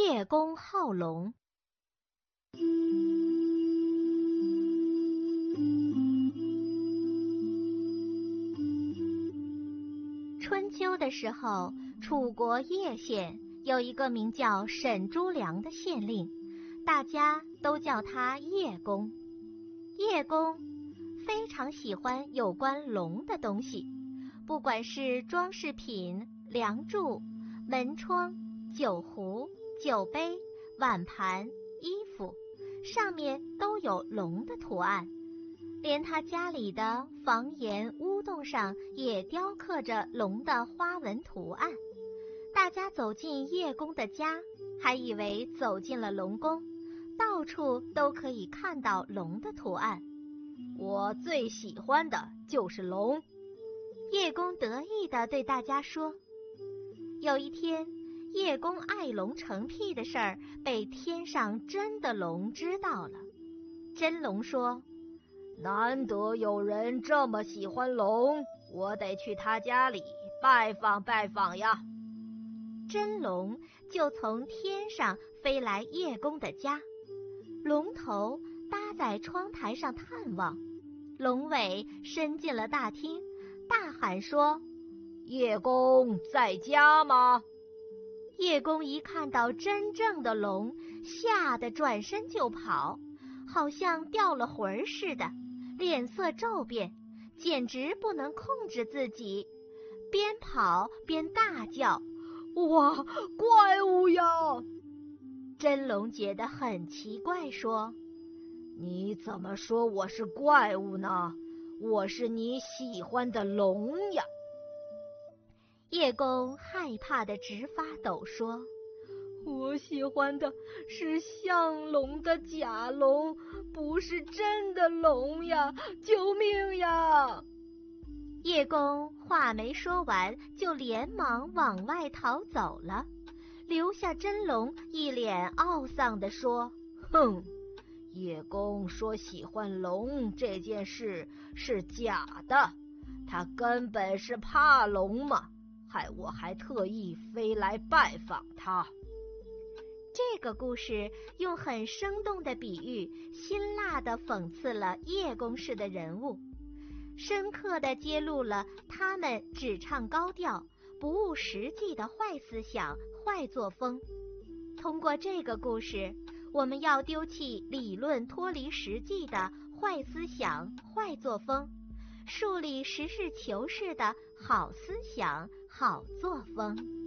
叶公好龙。春秋的时候，楚国叶县有一个名叫沈朱良的县令，大家都叫他叶公。叶公非常喜欢有关龙的东西，不管是装饰品、梁柱、门窗、酒壶、酒杯、碗盘、衣服，上面都有龙的图案。连他家里的房檐、屋洞上也雕刻着龙的花纹图案。大家走进叶公的家，还以为走进了龙宫，到处都可以看到龙的图案。 我最喜欢的就是龙， 叶公得意地对大家说。有一天，叶公爱龙成癖的事儿被天上真的龙知道了。真龙说， 难得有人这么喜欢龙，我得去他家里拜访拜访呀。 真龙就从天上飞来叶公的家，龙头搭在窗台上探望，龙尾伸进了大厅，大喊说， 叶公在家吗？ 叶公一看到真正的龙，吓得转身就跑，好像掉了魂似的，脸色骤变，简直不能控制自己，边跑边大叫， 哇，怪物呀！ 真龙觉得很奇怪，说， 你怎么说我是怪物呢？我是你喜欢的龙呀！ 叶公害怕得直发抖，说， 我喜欢的是像龙的假龙，不是真的龙呀！救命呀！ 叶公话没说完，就连忙往外逃走了，留下真龙一脸懊丧地说， 哼，叶公说喜欢龙这件事是假的，他根本是怕龙嘛，害我还特意飞来拜访他。 这个故事用很生动的比喻，辛辣地讽刺了叶公式的人物，深刻地揭露了他们只唱高调、不务实际的坏思想、坏作风。通过这个故事，我们要丢弃理论脱离实际的坏思想、坏作风，树立实事求是的好思想、好作风。